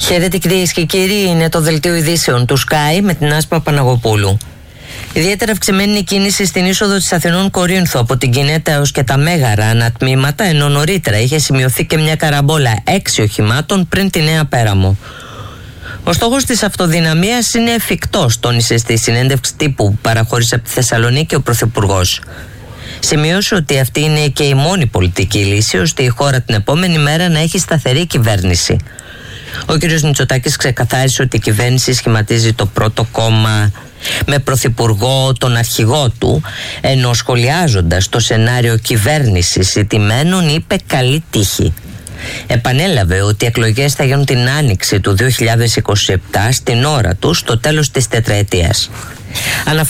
Χαίρετε κυρίες και κύριοι, είναι το δελτίο ειδήσεων του Sky με την Άσπα Παναγοπούλου. Ιδιαίτερα αυξημένη είναι η κίνηση στην είσοδο της Αθηνών Κορίνθου από την Κινέτα έως και τα Μέγαρα ανατμήματα, ενώ νωρίτερα είχε σημειωθεί και μια καραμπόλα 6 οχημάτων πριν τη Νέα Πέραμο. Ο στόχος της αυτοδυναμίας είναι εφικτός, τόνισε στη συνέντευξη τύπου που παραχώρησε από τη Θεσσαλονίκη ο Πρωθυπουργός. Σημείωσε ότι αυτή είναι και η μόνη πολιτική λύση ώστε η χώρα την επόμενη μέρα να έχει σταθερή κυβέρνηση. Ο κ. Μητσοτάκης ξεκαθάρισε ότι η κυβέρνηση σχηματίζει το πρώτο κόμμα με πρωθυπουργό τον αρχηγό του, ενώ σχολιάζοντας το σενάριο κυβέρνησης ηττημένων είπε καλή τύχη. Επανέλαβε ότι οι εκλογές θα γίνουν την άνοιξη του 2027 στην ώρα τους, στο τέλος της τετραετίας.